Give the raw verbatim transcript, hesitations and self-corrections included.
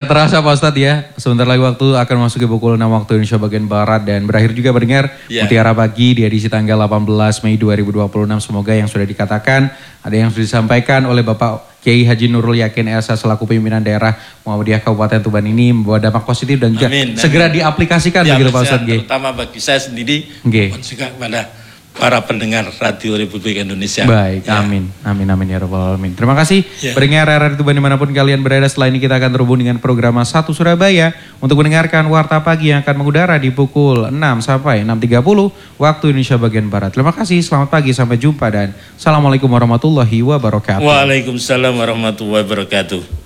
terasa Pak Ustadz ya, sebentar lagi waktu akan masuk ke pukul enam waktu Indonesia bagian Barat dan berakhir juga mendengar yeah. Mutiara Pagi di edisi tanggal delapan belas Mei dua ribu dua puluh enam. Semoga yang sudah dikatakan, ada yang sudah disampaikan oleh Bapak Kiai Haji Nurul Yakin Esa selaku pimpinan daerah Muhammadiyah Kabupaten Tuban ini membawa dampak positif dan juga amin, segera amin. diaplikasikan ya, begitu Pak Ustadz. Terutama bagi saya sendiri, okay. dan juga kepada para pendengar Radio Republik Indonesia. Baik, ya. amin, amin, amin ya Rabbal Alamin. Terima kasih ya. Pendengar Radio Tuban dimanapun kalian berada. Setelah ini kita akan terhubung dengan program satu Surabaya untuk mendengarkan Warta Pagi yang akan mengudara di pukul enam sampai enam tiga puluh waktu Indonesia bagian Barat. Terima kasih, selamat pagi, sampai jumpa dan Assalamualaikum warahmatullahi wabarakatuh. Waalaikumsalam warahmatullahi wabarakatuh.